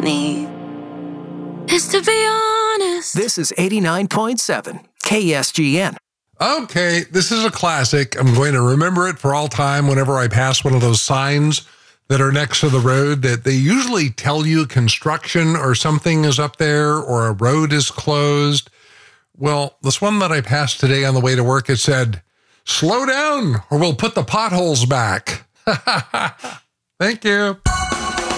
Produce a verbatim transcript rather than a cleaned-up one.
me is to be honest. This is eighty-nine point seven K S G N. Okay, this is a classic. I'm going to remember it for all time whenever I pass one of those signs that are next to the road that they usually tell you construction or something is up there or a road is closed. Well, this one that I passed today on the way to work, it said, slow down or we'll put the potholes back. Thank you.